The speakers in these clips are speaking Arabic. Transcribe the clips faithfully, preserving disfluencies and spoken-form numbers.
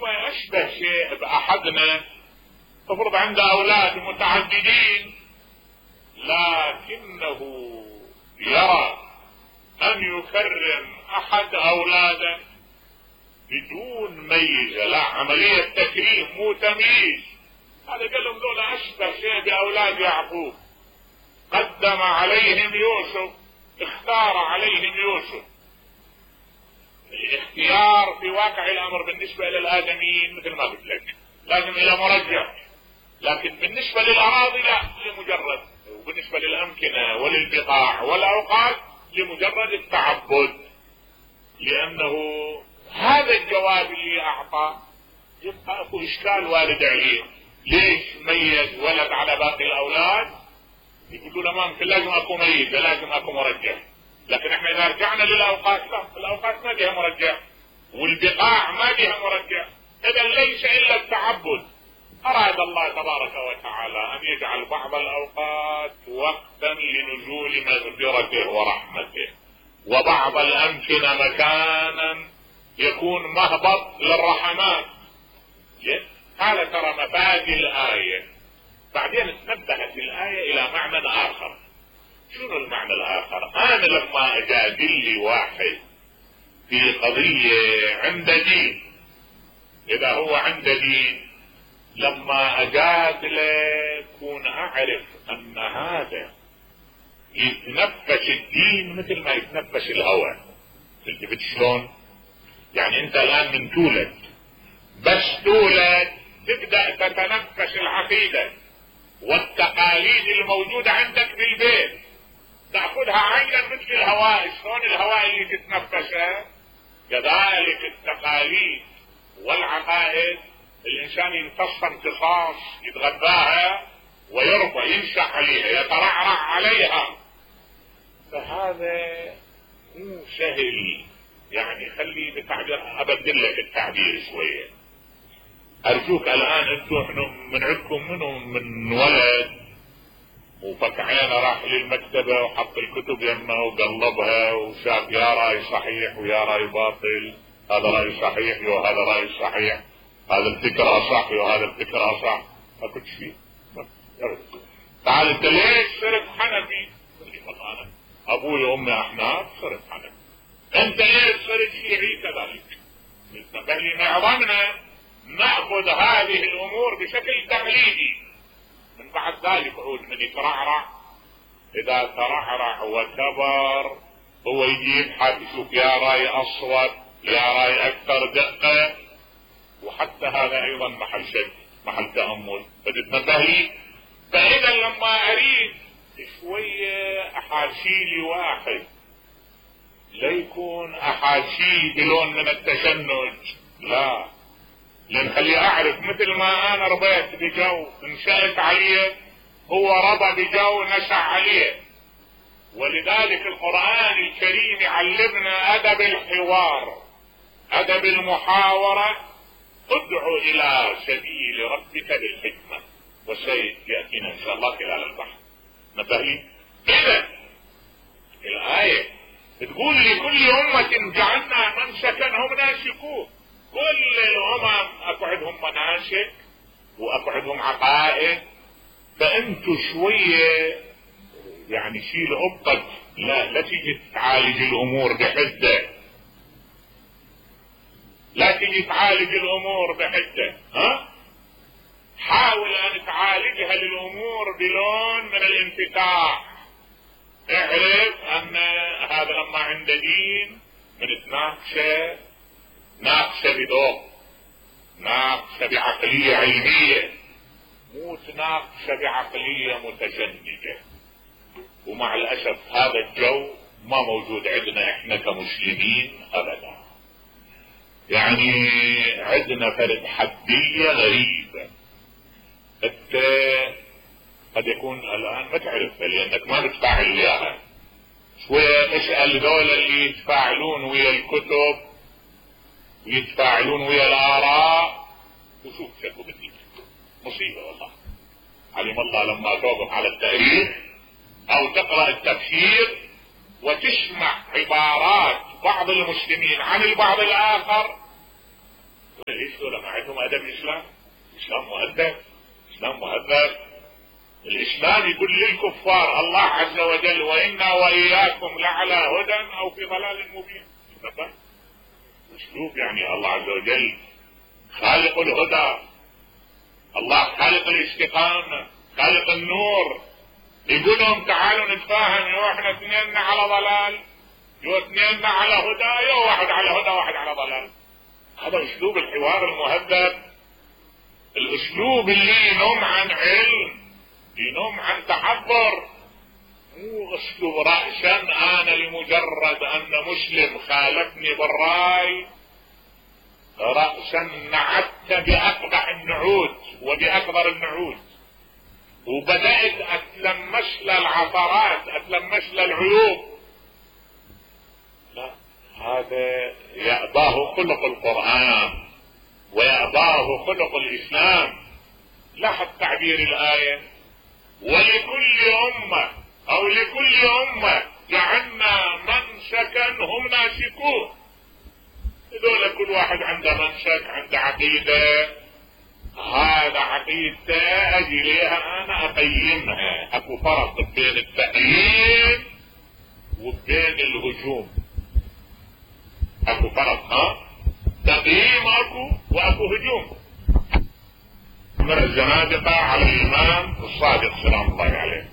ربما أشبه شيء بأحدنا تفرض عنده أولاد متعددين، لكنه يرى أن يكرم أحد أولاده بدون ميزة، لا عملية تكريم مو تمييز. هذا قال لهم دول أشبه شيء بأولاد يعقوب، قدم عليهم يوسف، اختار عليهم يوسف. الاختيار في واقع الأمر بالنسبة للآدميين مثل ما قلت لك لازم إلى مرجع، لكن بالنسبة للأراضي لا، لمجرد، وبالنسبة للأمكنة وللبقاع والأوقات لمجرد التعبد. لأنه هذا الجواب اللي أعطى يبقى أكو إشكال وارد عليه، ليش ميز ولد على باقي الأولاد؟ يقولوا له ما ممكن، لازم أكو ميز، لازم أكو مرجع. لكن احنا إذا رجعنا للأوقات لا، الأوقات ما بها مرجع والبقاع ما بها مرجع، إذا ليس إلا التعبد. أراد الله تبارك وتعالى أن يجعل بعض الأوقات وقتا لنزول مغفرته ورحمته، وبعض الأمكنة مكانا يكون مهبط للرحمات. هذا ترى مبادئ الآية. بعدين تنبهت الآية إلى معنى آخر. شنو المعنى الآخر؟ أنا لما أجادل لي واحد في قضية عند دين، إذا هو عند دين، لما أجادله كون أعرف أن هذا يتنفس الدين مثل ما يتنفس الهوى. تلتفت شلون؟ يعني أنت الآن من تولد، بس تولد تبدأ تتنفس العقيدة والتقاليد الموجودة عندك بالبيت، تأخذها عينا مثل الهواء. شلون الهواء اللي تتنفسه؟ كذلك التقاليد والعقائد الإنسان يمتص امتصاص، يتغذاها ويرضى، ينشح عليها، يترعرع عليها. فهذا مو سهل. يعني خلي بتعبير، أبدل لك التعبير شوية. أرجوك الآن أنتم من عندكم منه من ولد وفك عينه راح للمكتبة وحط الكتب يمه وقلبها وشاف يا رأي صحيح ويا رأي باطل، هذا رأي صحيح وهذا رأي صحيح، هذا الفكرة صح وهذا الفكرة صح، ما كنت شيء. تعال انت ليش صرت حنفي؟ انا ابوي وامي احناف صرت حنفي. انت ليش صرت شيعي؟ كذلك. بل معظمنا ناخذ هذه الامور بشكل تقليدي، من بعد ذلك عود من يترعرع، اذا ترعرع وكبر هو يجي يبحث يشوف يا راي اصوت يا راي اكثر دقة، وحتى هذا ايضا محل شك، محل تأمل. فتتنبه لي. فاذا لما اريد شوية احاشي لي واحد لا يكون احاشي بلون من التشنج، لا، لان خلي اعرف مثل ما انا ربيت بجو انشأت عليه هو ربى بجو نشأ عليه. ولذلك القرآن الكريم يعلمنا ادب الحوار، ادب المحاورة. ادعو الى سبيل ربك بالحكمة وسيأتينا ان شاء الله خلال البحث. نبهلي. اذا الآية تقول لكل امة جعلنا منسكا هم ناسكوه. كل الامم اكو عندهم مناسك واكو عندهم عقائد، فانتوا شوية يعني شيل عبط، لا لا تيجي تعالج الامور بحدة، لا تيجي تعالج الامور بحدة، ها؟ حاول ان تعالجها للامور بلون من الانفتاح. اعرف ان هذا لما عند دين بنتناقشه ناقشه بذوق، ناقشه بعقلية علمية، مو تناقشه بعقلية متشنجة. ومع الاسف هذا الجو ما موجود عندنا احنا كمسلمين ابدا. يعني عندنا فرد حدية غريبة. انت قد يكون الان ما تعرفها لانك ما بتفاعل وياها. شوية اسأل ذول اللي يتفاعلون ويا الكتب ويتفاعلون ويا الاراء وشوف شكو بديك مصيبة والله. علم الله لما توقف على التاريخ او تقرأ التفسير وتسمع عبارات بعض المسلمين عن البعض الاخر، ليش ليش دول ما عندهم ادب الاسلام؟ الاسلام مؤدب، الاسلام مهذب. الاسلام يقول للكفار الله عز وجل وانا واياكم لعلى هدى او في ضلال مبين. اسلوب يعني الله عز وجل خالق الهدى، الله خالق الاستقامة، خالق النور، يقول لهم تعالوا نتفاهم، يو احنا اثنين على ضلال، يو اثنين على هدى، يو واحد على هدى واحد على ضلال. هذا اسلوب الحوار المهذب، الاسلوب اللي ينم عن علم، ينم عن تحضر، مو اسلوب رأسا انا لمجرد ان مسلم خالفني بالراي رأسا نعدت باقبح النعود وباكبر النعود وبدأت اتلمس للعثرات، اتلمس للعيوب. لا، هذا يأباه خلق القرآن ويأباه خلق الإسلام. لاحظ تعبير الآية ولكل أمة أو لكل أمة جعلنا منسكا هم ناسكوه. هذول كل واحد عنده منسك، عنده عقيدة، هذا عقيدته أجي ليها أنا أقيمها. أكو فرق بين التقييم وبين الهجوم، أكو فرق، ها؟ تقييم أكو وأكو هجوم. من الزنادقة على الإمام الصادق سلام الله عليه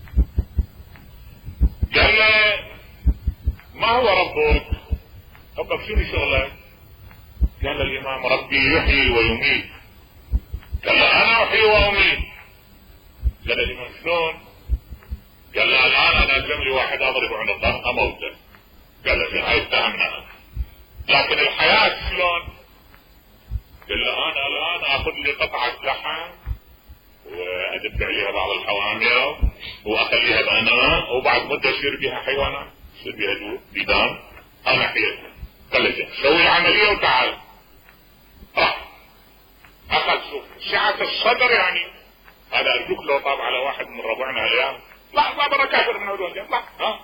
قال له ما هو ربك؟ ربك شنو شغلك؟ قال الإمام ربي يحيي ويميت. قال له أنا أحيي وأميت. قال الإمام شلون؟ قال له الآن أنا ألزم لي واحد أضرب عنقه أموته. قال له هاي اتهمنا، لكن الحياة شلون؟ قال له انا الان اخذ لي قطعة لحم وادب عليها بعض الحوامل واخليها باناء وبعد مدة يصير بها حيوانات، يصير بها ديدان، انا حيتها. قال له سوي العملية وتعال. راح اخذ سعة الصدر، يعني هذا ارجوك لو طاب على واحد من ربعنا اليوم، لا ما برا كافر من هذول، لا ها.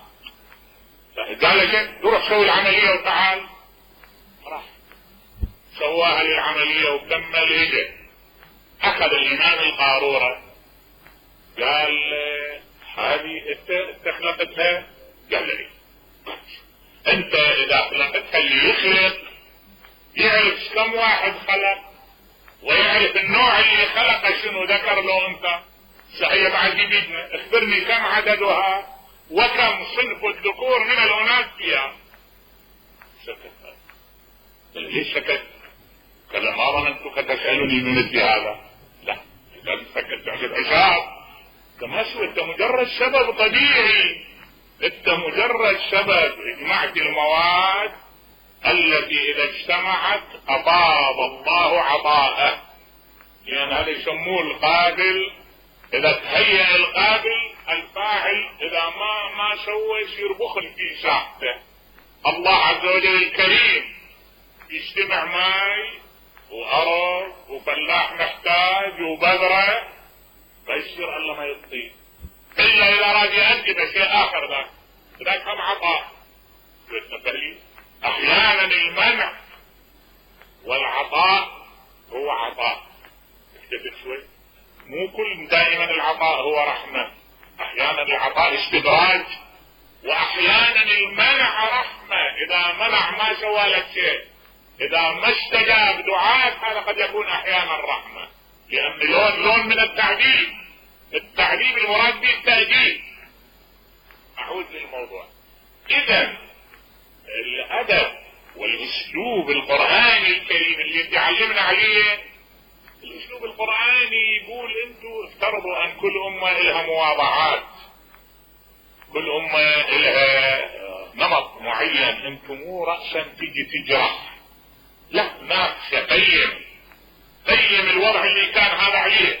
قال له روح سوي العملية وتعال. راح سواها للعملية وكمل هجة. اخذ الامام القارورة قال هذه انت خلقتها؟ قال لي انت اذا خلقتها اللي يخلق يعرف كم واحد خلق ويعرف النوع اللي خلقه شنو، ذكر لو انت صحيح. بعد يبيدنا اخبرني كم عددها وكم صنف الذكور من الاناث فيها. سكت. ليش سكت؟ قال ما ظننتك تسألني من مثل هذا. لا، قال سكت تعجب عشاب. كما سوى انت مجرد سبب طبيعي، انت مجرد سبب اجمعت المواد التي اذا اجتمعت افاض الله عطاءه، لان هذا يسموه القابل. اذا تهيأ القابل الفاعل اذا ما ما سوى يصير بخل في ساحته. الله عز وجل الكريم يجتمع ماي وارض وفلاح محتاج وبذره فيصير الله ما يعطيه الا اذا راد يؤدي بشيء اخر. ذاك ذاك هم عطاء. احيانا المنع والعطاء هو عطاء. اكتفت شوي، مو كل دائما العطاء هو رحمة. احيانا العطاء استدراج، واحيانا المنع رحمة. اذا منع ما سوى لك شيء، اذا ما استجاب دعاء هذا قد يكون احيانا رحمة، لان لون لون من التعذيب. التعذيب المراد به التأديب. اعود للموضوع. اذا الادب والاسلوب القرآني الكريم اللي تعلمنا عليه، الاسلوب القرآني يقول انتوا افترضوا ان كل امة لها مواضعات، كل امة لها نمط معين، انتم مو رأسا تيجي تجرح، لا ناقش قيم قيم الوضع اللي كان هذا عليه.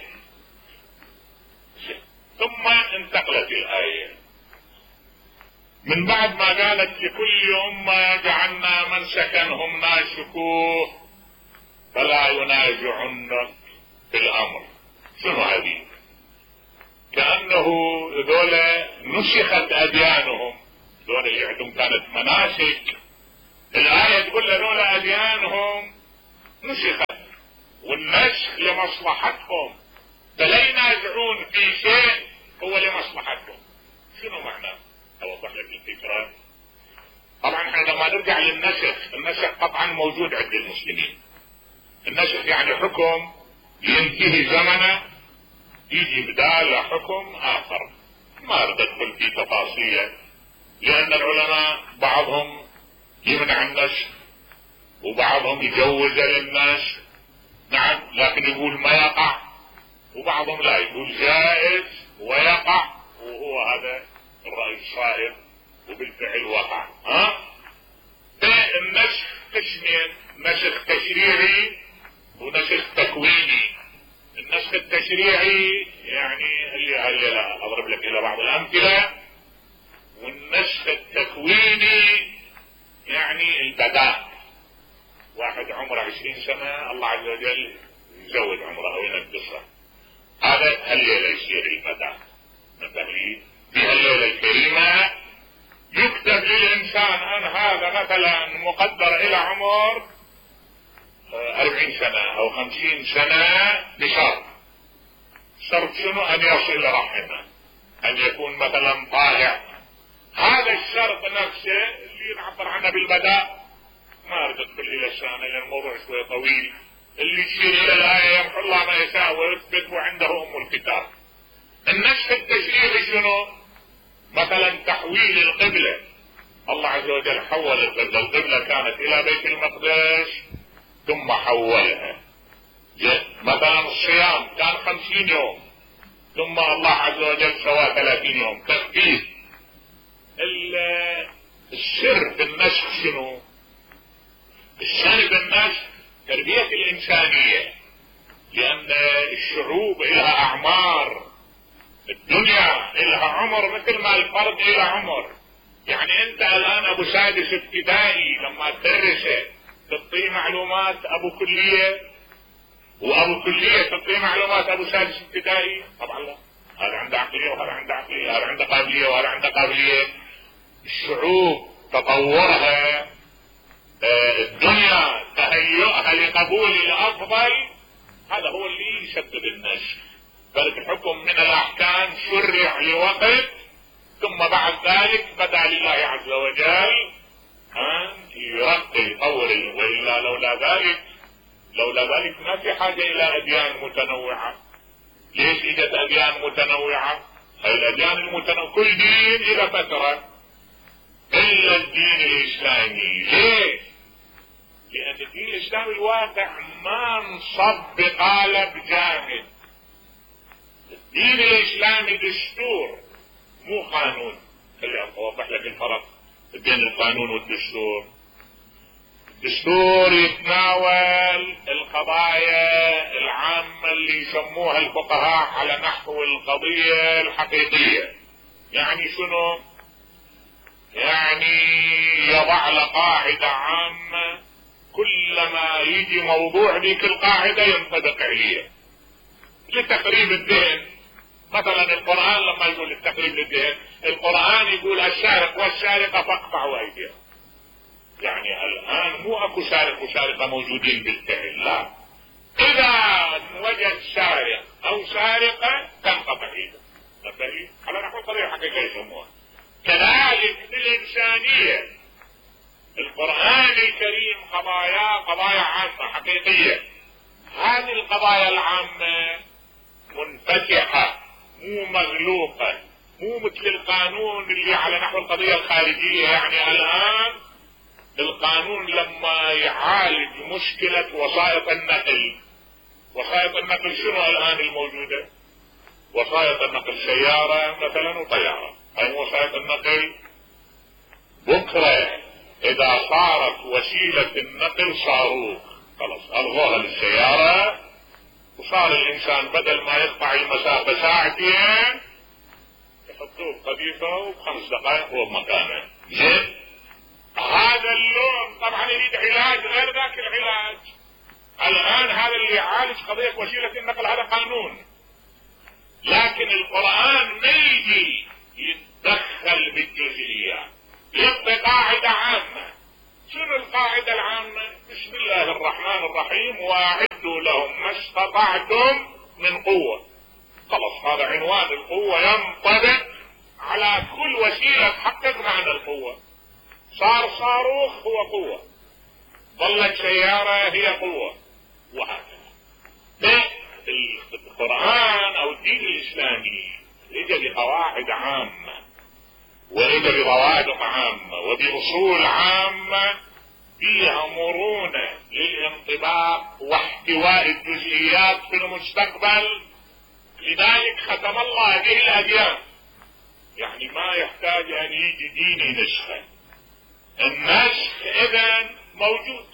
ثم انتقلت الآية من بعد ما قالت لكل أمة جعلنا منسكا هم ناسكوه فلا ينازعنك في الأمر. شنو هذه؟ كأنه ذولا نسخت أديانهم، ذولا اللي عندهم كانت مناسك، الآية تقول ذولا أديانهم نسخت. لمصلحتهم، فلا ينازعون في شيء هو لمصلحتهم. شنو معناه؟ اوضح لك الفكرة. طبعا احنا لما نرجع للنسخ، النسخ قطعا موجود عند المسلمين. النسخ يعني حكم ينتهي زمنه يجي بداله حكم اخر. ما اريد ادخل في تفاصيله لان العلماء بعضهم يمنع النسخ وبعضهم يجوزه للناس، نعم، لكن يقول ما يقع، وبعضهم لا يقول جائز ويقع، وهو هذا الرأي الصائب وبالفعل وقع. ها؟ النسخ قسمين، نسخ تشريعي ونسخ تكويني. النسخ التشريعي يعني اللي هي لا اضرب لك الى بعض الامثله، والنسخ التكويني يعني البداء. واحد عمره عشرين سنة الله عز وجل يزود عمره او ينقصه، هذا هالليله يصير البداء. مثلا في هالليله الكريمه يكتب للانسان ان هذا مثلا مقدر الى عمر أربعين سنة او خمسين سنة بشرط. شرط شنو؟ ان يصل رحمه، ان يكون مثلا طالع. هذا الشرط نفسه اللي نعبر عنه بالبداء. ما اريد ادخل الى الشان لان الموضوع شوي طويل. اللي يشير الى الايه يمحو الله ما يشاء ويثبت وعنده ام الكتاب. النسخ التشريعي شنو؟ مثلا تحويل القبله. الله عز وجل حول القبله، القبله كانت الى بيت المقدس ثم حولها. مثلا الصيام كان خمسين يوم ثم الله عز وجل سوى ثلاثين يوم، تخفيف. السر في النسخ شنو؟ السر في النسخ تربية الإنسانية، لأن الشعوب لها أعمار، الدنيا لها عمر مثل ما الفرد له عمر. يعني أنت الآن أبو سادس ابتدائي لما تدرسه تعطيه معلومات أبو كلية، وأبو كلية تعطيه معلومات أبو سادس ابتدائي؟ طبعا لا. هذا عنده عقلية وهذا عنده عقلية، هذا عنده قابلية وهذا عنده قابلية. الشعوب تطورها، الدنيا تهيئها لقبول الافضل، هذا هو اللي يسبب النسخ. فالحكم من الاحكام شرع لوقت ثم بعد ذلك بدا لله عز وجل ان يرقي يطور، والا لولا ذلك لولا ذلك ما في حاجه الى اديان متنوعه. ليش اجت اديان متنوعه؟ هاي الاديان المتنوعه كل دين الى فتره الا الدين الاسلامي. ليه؟ لأن الدين الإسلامي الواقع ما انصب بقالب جامد. الدين الإسلامي دستور مو قانون. خليني أوضح لك الفرق بين القانون والدستور. الدستور يتناول القضايا العامة اللي يسموها الفقهاء على نحو القضية الحقيقية. يعني شنو؟ يعني يضع لقاعدة عامة، كلما يجي موضوع ذيك القاعدة ينطبق عليه. لتقريب الذهن، مثلا القرآن لما يقول التقريب للذهن، القرآن يقول السارق والسارقة فاقطعوا أيديهم. يعني الآن مو اكو سارق وسارقة موجودين بالفعل، لا. إذا وجد سارق أو سارقة تنقطع ايده. تنتهي على نحو الطريقة حقيقة يسموها. كذلك الإنسانية، القرآن الكريم قضايا قضايا عامة حقيقية. هذه القضايا العامة منفتحة مو مغلوقة، مو مثل القانون اللي على نحو القضية الخارجية. يعني الآن القانون لما يعالج مشكلة وسائط النقل، وسائط النقل شنو الآن الموجودة؟ وسائط النقل سيارة مثلا وطيارة، هاي وسائط النقل. بكرة إذا صارت وسيلة النقل صاروخ، خلاص ألغوها للسيارة، وصار الإنسان بدل ما يقطع المسافة ساعتين يحطوه بقذيفة وبخمس دقائق هو بمكانه. زين؟ هذا اللون طبعا يريد علاج غير ذاك العلاج. الآن هذا اللي يعالج قضية وسيلة النقل هذا قانون، لكن القرآن ما يجي يتدخل بالجزئيات، يعطي قاعدة عامة. شنو القاعدة العامة؟ بسم الله الرحمن الرحيم، واعدوا واعدوا لهم ما استطعتم من قوة. خلاص هذا عنوان القوة ينطبق على كل وسيلة تحقق معنى القوة. صار صاروخ هو قوة، ظلت سيارة هي قوة، وهكذا. القرآن او الدين الاسلامي اجى بقواعد عامة واجى بضوابط عامة وبأصول عامة فيها مرونة للانطباق واحتواء الجزئيات في المستقبل. لذلك ختم الله به الأديان، يعني ما يحتاج ان يجي دين ينسخه. النسخ اذن موجود.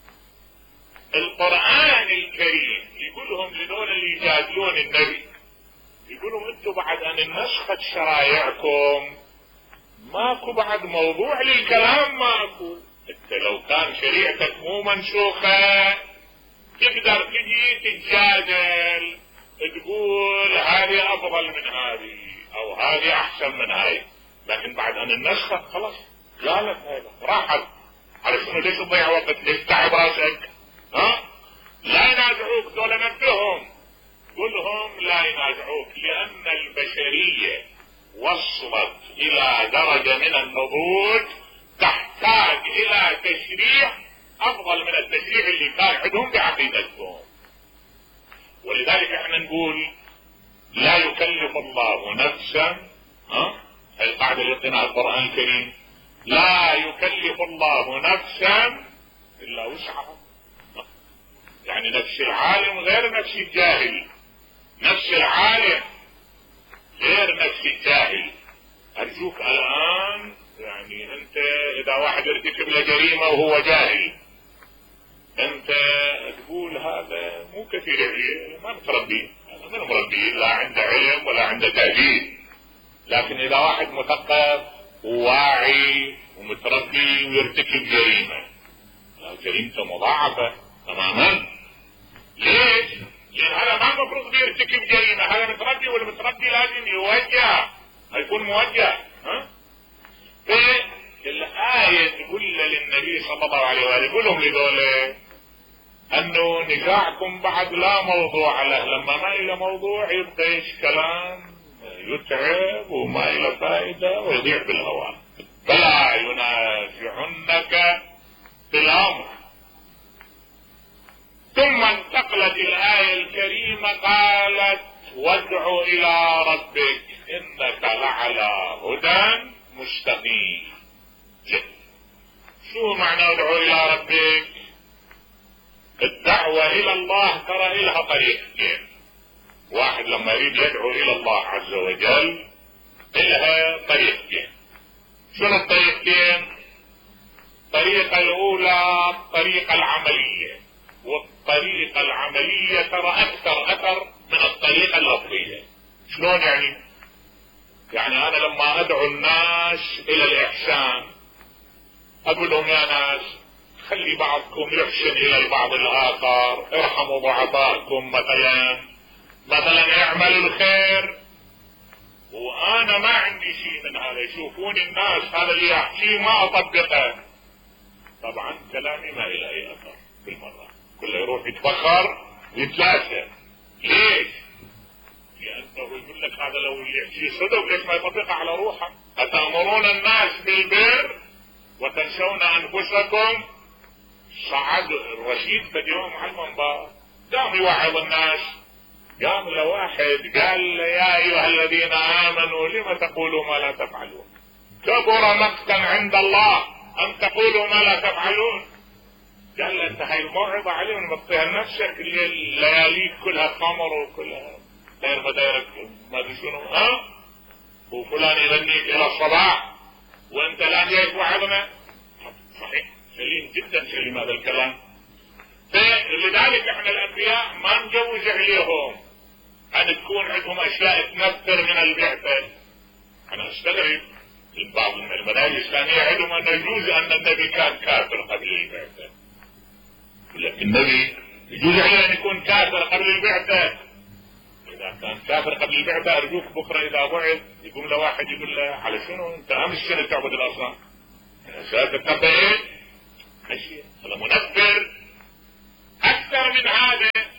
القرآن الكريم يقولهم لدول اللي يجادلون النبي، يقولهم انتم بعد ان النسخت شرايعكم ماكو بعد موضوع للكلام، ماكو. انت لو كان شريعتك مو منسوخة تقدر تجي تتجادل تقول هذه افضل من هذه او هذه احسن من هذه، لكن بعد ان النسخة خلاص قالت هذا راحت. على شنو ليش تضيع وقت؟ ليش تعب راسك؟ ها؟ لا ينازعوك دول نبههم، قلهم لا ينازعوك، لان البشرية وصلت الى درجة من النضوج تحتاج الى تشريع افضل من التشريع اللي كان عندهم بعقيدتهم. ولذلك احنا نقول لا يكلف الله نفسا، ها؟ القاعدة اللي يعطينا القرآن الكريم، لا يكلف الله نفسا الا وسعها. يعني نفس العالم غير نفس الجاهل، نفس العالم غير نفس الجاهل. ارجوك الان يعني انت اذا واحد يرتكب له جريمة وهو جاهل انت تقول هذا مو كثير، ما متربي، هذا من مربي لا عنده علم ولا عنده تأديب. لكن اذا واحد مثقف وواعي ومتربي ويرتكب جريمة، جريمته مضاعفة تماما. ليش؟ لان هذا ما المفروض يرتكب جريمة، هذا متربي، والمتربي لازم يوجه، يكون موجه. ها؟ فالآية تقول للنبي صلى الله عليه وآله يقول لهم لذولا انه نزاعكم بعد لا موضوع له، لما ما الى موضوع يبقى ايش كلام يتعب وما الى فائدة ويضيع بالهواء. فلا ينازعنك في الامر. ثم انتقلت الآية الكريمة قالت وادع الى ربك انك لعلى هدى مستقيم. شو معنى ادعو الى ربك؟ الدعوة الى الله ترى لها طريقتين. واحد لما يريد يدعو الى الله عز وجل لها طريقتين. شنو الطريقتين؟ الطريقة الاولى الطريقة العملية، والطريقة العملية ترى اكثر اثر من الطريقة اللفظية. شلون يعني؟ يعني انا لما ادعو الناس الى الاحسان اقول لهم يا ناس خلي بعضكم يحسن الى البعض الاخر، ارحموا ضعفاءكم، مثلا مثلا اعملوا الخير، وانا ما عندي شيء من هذا، يشوفوني الناس هذا اللي احكيه ما اطبقه، طبعا كلامي ما له اي اثر بالمرة، كله يروح يتفخر ويتلاشى. ليش؟ لانه يقول لك هذا لو اللي يحكيه صدق ليش ما يطبقه على روحه؟ اتامرون الناس بالبر وتنسون انفسكم. صعد الرشيد في يوم على المنبر قام يوعظ الناس، قام لواحد قال يا ايها الذين امنوا لم تقولوا ما لا تفعلون، كبر مقتا عند الله ان تقولوا ما لا تفعلون. قال له انت هاي الموعظة عليهم مبطيها لنفسك، اللياليك كلها خمر وكلها داير مدايرك ما ادري شنو، ها وفلان يغنيك الى الصباح وانت الان جاي توعظنا. صحيح سليم جدا سليم هذا الكلام. فلذلك احنا الانبياء ما نجوز عليهم ان تكون عندهم اشياء تنفر من البعثة. انا استغرب من بعض المناهج الاسلامية عندهم ان يجوز ان النبي كان كافر قبل البعثة، لكن النبي يجوز عليه ان يكون كافر قبل البعثة. اذا كان كافر قبل البعثة ارجوك بكرة اذا بعث يقوم له واحد يقول له على شنو انت امس سنة تعبد الاصنام؟ ساتتنبئ اشياء، هذا منفر. اكثر من هذا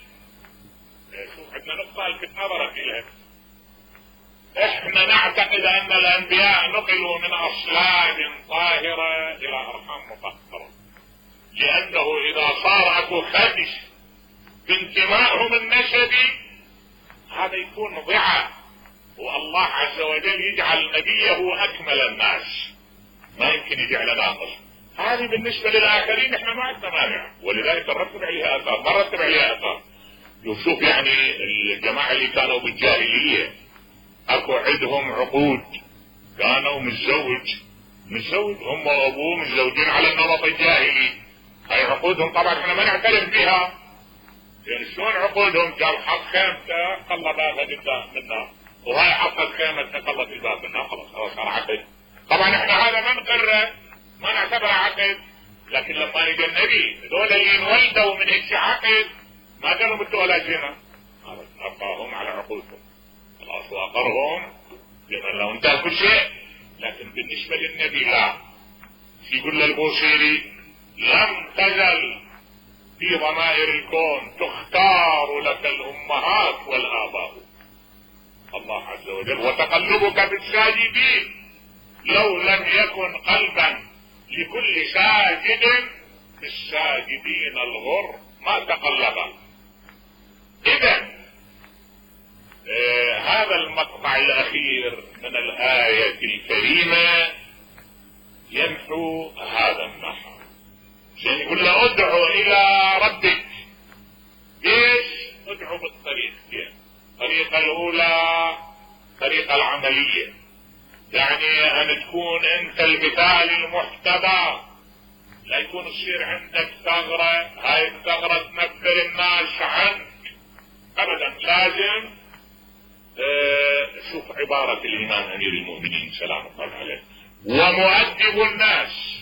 شوف عندنا نقطة الفت نظرك إليها. احنا نعتقد ان الانبياء نقلوا من اصلاب طاهرة الى ارحام مطهرة، لانه اذا صار اكو خدش بانتمائهم النسبي هذا يكون ضعف، والله عز وجل يجعل نبيه اكمل الناس، ما يمكن يجعل ناقص. هذه بالنسبة للاخرين احنا ما عندنا مانع، ولذلك نرتب عليها اثار، ما نرتب عليها اثار. شوف يعني الجماعة اللي كانوا بالجاهلية اكو عندهم عقود، كانوا متزوج متزوج هم وابوه متزوجين على النمط الجاهلي، هاي عقودهم طبعا احنا ما نعترف بها. يعني شلون عقودهم؟ قال حط خيمته خلى بابها قدام منها، وهاي حطت خيمتها خلت الباب منها، خلاص هذا صار عقد. طبعا احنا هذا ما نقره، ما نعتبره عقد، لكن لما يجي النبي هذول اللي انولدوا من هيك عقد ما قالوا بدوا ولا زنا، ابقاهم على عقودهم خلاص واقرهم لمن لو انتهى كل شيء. لكن بالنسبة للنبي لا، يقول للبوصيري لم تزل في ضمائر الكون تختار لك الامهات والاباء، الله عز وجل وتقلبك في الساجدين لو لم يكن قلبا لكل ساجد في الساجدين الغر ما تقلبا. اذا آه هذا المقطع الاخير من الآية الكريمة ينحو هذا النحو، عشان يقول له ادعو الى ربك. ليش ادعو بالطريقتين؟ الطريقة الاولى الطريقة العملية، يعني ان تكون انت المثال المحتذى، لا يكون يصير عندك ثغرة هاي الثغرة تنفر الناس عنك ابدا. لازم اه شوف عبارة الامام امير المؤمنين سلام الله عليه، ومؤدب الناس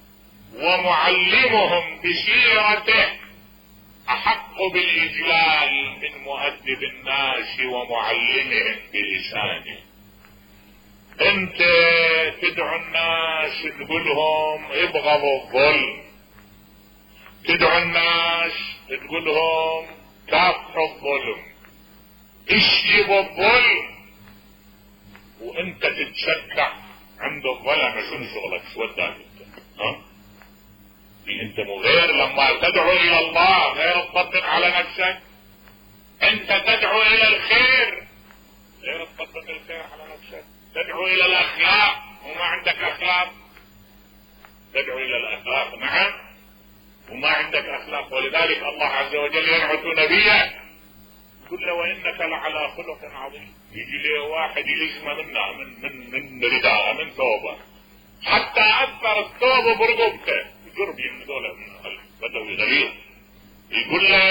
ومعلمهم بسيرته احق بالاجلال من مؤدب الناس ومعلمهم بلسانه. انت تدعو الناس تقولهم ابغضوا الظلم، تدعو الناس تقولهم كافحوا الظلم، اشجبوا الظلم، وانت تتشكع عند الظلم. شنو شغلك؟ شو وداك انت؟ ها؟ انت مو غير لما تدعو الى الله غير تطبق على نفسك، انت تدعو الى الخير غير تطبق الخير على نفسك، تدعو الى الاخلاق وما عندك اخلاق، تدعو الى الاخلاق نعم وما عندك اخلاق. ولذلك الله عز وجل ينعت نبيه يقول له وانك لعلى خلق عظيم. يجي له واحد يلزمه منا من من من رداءه من ثوبه حتى اثر الثوب برقبته، جربي من دولة من بدوي غليظ، يقول له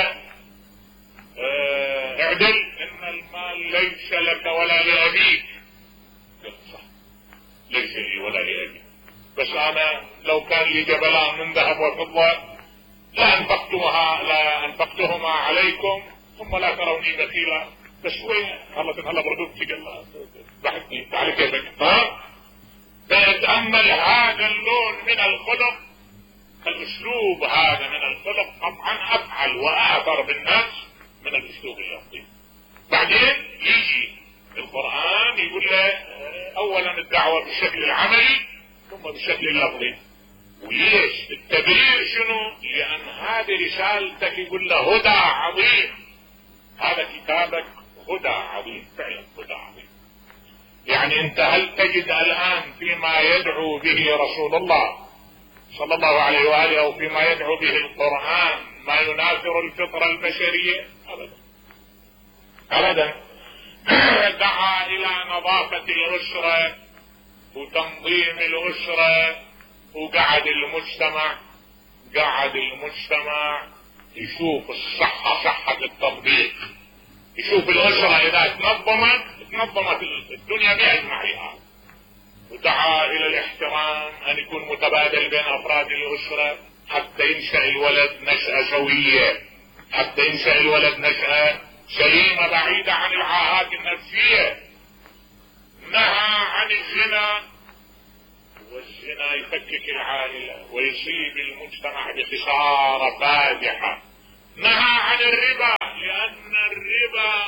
اه اعدل ان المال ليس لك ولا لابيك. صح ليس لي ولا لابي، بس انا لو كان لي جبلان من ذهب وفضة لا انفقتها لا انفقتهما عليكم ثم لا تروني بخيلا. بس شوية هلا هلا برقبتي قال له ضحكني تعال كيفك. ها فيتأمل هذا اللون من الخلق، الاسلوب هذا من الخلق طبعا افعل واثر بالناس من الاسلوب اللفظي. بعدين يجي القرآن يقول له اولا الدعوة بالشكل العملي ثم بالشكل اللفظي. وليش التبرير شنو؟ لان هذه رسالتك يقول له هدى عظيم، هذا كتابك هدى عظيم فعلا هدى عظيم. يعني انت هل تجد الان فيما يدعو به رسول الله صلى الله عليه وآله وفيما يدعو به القرآن ما يناثر الفطرة البشرية؟ أبدا أبدا. دعا إلى نظافة الأسرة وتنظيم الأسرة، وقعد المجتمع قعد المجتمع يشوف الصحة صحة التطبيق، يشوف الأسرة إذا تنظمت تنظمت الدنيا بأجمعها. ودعا الى الاحترام ان يكون متبادل بين افراد الاسرة حتى ينشأ الولد نشأة سوية، حتى ينشأ الولد نشأة سليمة بعيدة عن العاهات النفسية. نهى عن الزنا، والزنا يفكك العائلة ويصيب المجتمع بخسارة فادحة. نهى عن الربا لان الربا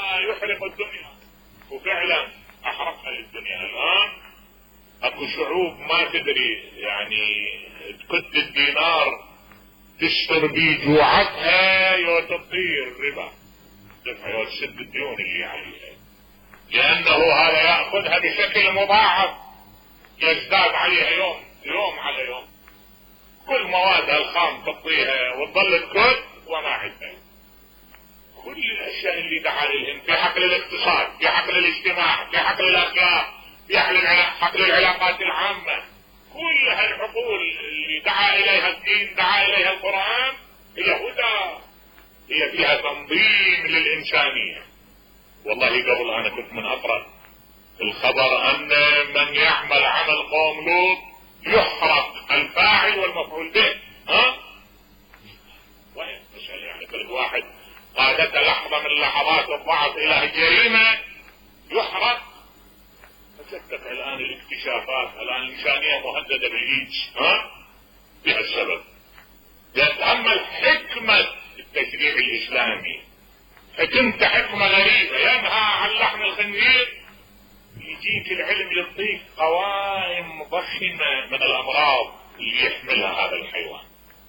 تحرق الدنيا، وفعلا احرقها الدنيا. الان اكو شعوب ما تدري يعني تكد الدينار تشتر بيه جوعتها يوتطير ربا دفع يوتسد الديون اللي عليها، لانه هذا ياخذها بشكل مضاعف يزداد عليها يوم يوم على يوم، كل موادها الخام تعطيها وتظل تكد وما عندها. كل الاشياء اللي دعا لهم في حقل الاقتصاد، في حقل الاجتماع، في حقل الاخلاق، في حقل العلاقات العامة، كل هالحقول اللي دعا اليها الدين دعا اليها القرآن هي هدى، هي فيها تنظيم للإنسانية. والله قبل انا كنت من اقرأ الخبر ان من يعمل عمل قوم لوط يحرق الفاعل والمفعول به. ها وين مسألة يعني كل واحد قادته لحظة من لحظات الضعف الى الجريمة يحرق. فتتك الان الاكتشافات، الان الانسانية مهددة بالايدز ها بهالسبب. يتأمل حكمة التشريع الاسلامي، حكمت حكمة غريبة ينهى عن لحم الخنزير، يجيك العلم يعطيك قوائم ضخمة من الامراض اللي يحملها هذا الحيوان،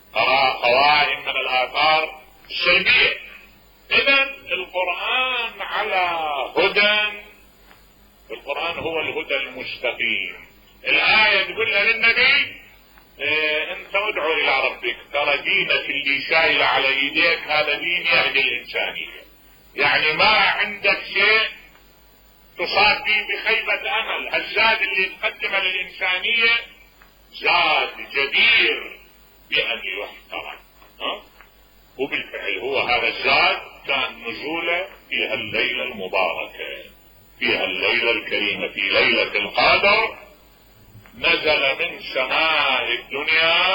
قوائم من الاثار السلبية. اذا القرآن على هدى، القرآن هو الهدى المستقيم. الآية تقول للنبي اه انت ادعو الى ربك، ترى دينك اللي شايل على ايديك هذا دين يهدي الانسانية، يعني ما عندك شيء تصاب به بخيبة امل. الزاد اللي تقدمه للانسانية زاد جدير بان يحترم. ها وبالفعل هو هذا الزاد كان نزوله في هالليلة المباركة، في هالليلة الكريمة، في ليلة القدر نزل من سماء الدنيا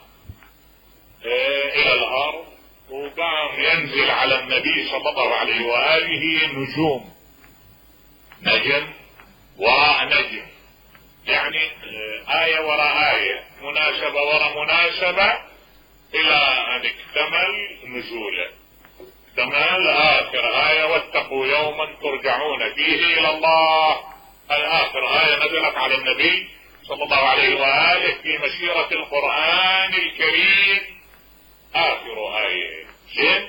اه الى الارض، وقام ينزل على النبي صلى الله عليه وآله نجوم، نجم وراء نجم، يعني اه آية وراء آية، مناسبة وراء مناسبة، الى ان اكتمل نزوله. اكتمل اخر آية واتقوا يوما ترجعون فيه الى الله، الاخر آية نزلت على النبي صلى الله عليه وآله في مسيرة القرآن الكريم، آخر آية. زين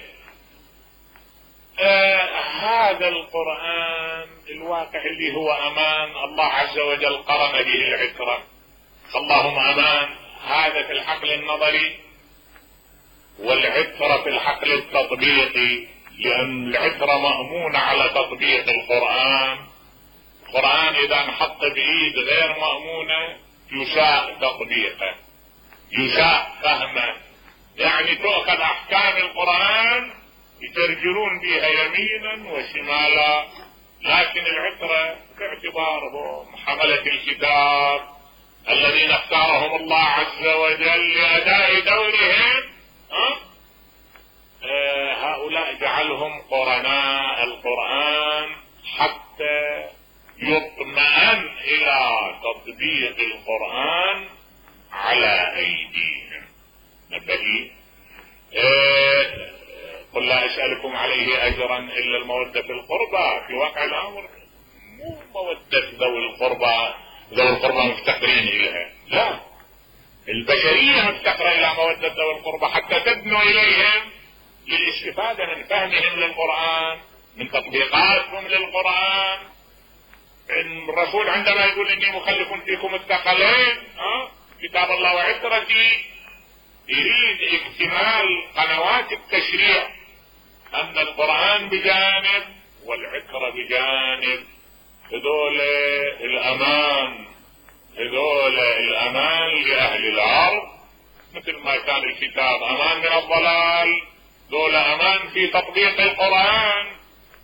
آه هذا القرآن الواقع اللي هو أمان الله عز وجل قرن به العترة، اللهم أمان. هذا في الحقل النظري، والعترة في الحقل التطبيقي، لأن العترة مأمونة على تطبيق القرآن. القرآن إذا انحط بإيد غير مأمونة يساء تطبيقه، يساء فهمه، يعني تؤخذ أحكام القرآن يترجلون بها يمينا وشمالا. لكن العترة باعتبارهم حملة الكتاب الذين اختارهم الله عز وجل لأداء دورهم، أه؟ أه هؤلاء جعلهم قرناء القرآن حتى يطمئن الى تطبيق القرآن على ايديهم. نبهي اه قل لا اسألكم عليه اجرا الا المودة في القربى، في واقع الامر مو مودة ذوي القربى، ذوي القربى مفتقرين اليها، لا، البشرية مفتقرة الى مودة ذوي القربى حتى تدنو اليهم للاستفادة من فهمهم للقرآن، من تطبيقاتهم للقرآن. الرسول عندما يقول اني مخلف فيكم الثقلين، ها كتاب الله وعترتي، يريد اكتمال قنوات التشريع، ان القرآن بجانب والعترة بجانب، هذول الامان، هذول الامان لاهل الارض، مثل ما كان الكتاب امان من الضلال، دول امان في تطبيق القرآن.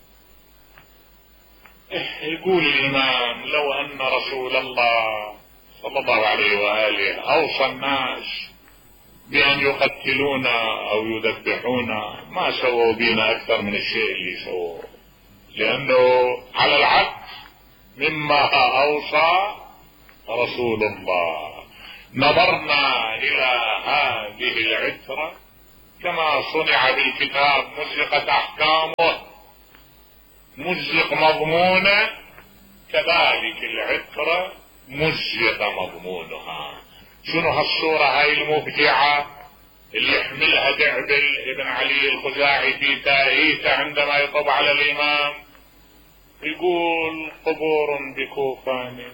يقول الامام لو ان رسول الله صلى الله عليه وآله اوصى الناس بان يقتلونا او يذبحونا ما سووا بينا اكثر من الشيء اللي سووه، لانه على العكس مما اوصى رسول الله. نظرنا الى هذه العترة كما صنع بالكتاب، مزقت احكامه مزق مضمونه، كذلك العترة مزق مضمونها. شنو هالصورة هاي المبدعة اللي يحملها دعبل ابن علي الخزاعي في تاهيته عندما يطب على الإمام؟ يقول: قبور بكوفان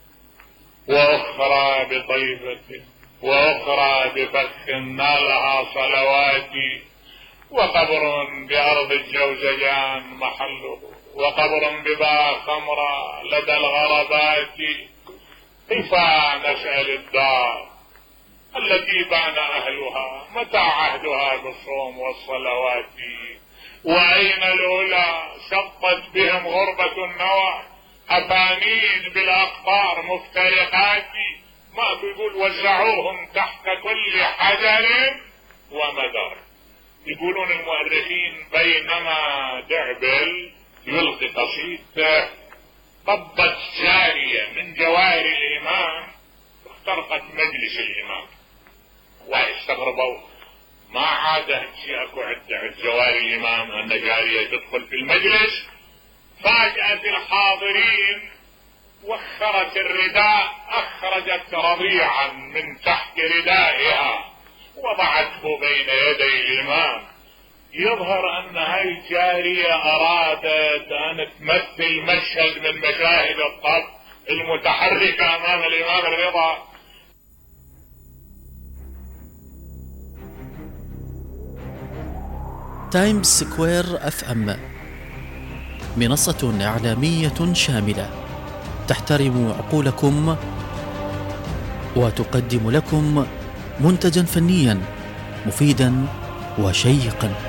وأخرى بطيبة وأخرى ببخ نالها صلواتي، وقبر بأرض الجوزجان محله، وقبر بباء خمرة لدى الغربات. كيف نسأل الدار التي بان أهلها متى عهدها بالصوم والصلوات؟ وأين الأولى شطت بهم غربة النوى، أفانين بالأقطار مفترقات. ما بيقول: وزعوهم تحت كل حجر ومدر. يقولون المؤرخين: بينما دعبل يلقي قصيدته طبت جارية من جواري الإمام اخترقت مجلس الإمام، واستغربوا ما عاد شيء اكو عند جواري الإمام أن جارية تدخل في المجلس. فاجأت الحاضرين، وخرت الرداء، أخرجت رضيعا من تحت ردائها وضعته بين يدي الإمام. يظهر أن هاي الجارية أرادت أن تمثل مشهد من مشاهد الطب المتحركة أمام الإمام الرضا. تايمز سكوير اف ام، منصة إعلامية شاملة تحترم عقولكم وتقدم لكم منتجا فنيا مفيدا وشيقا.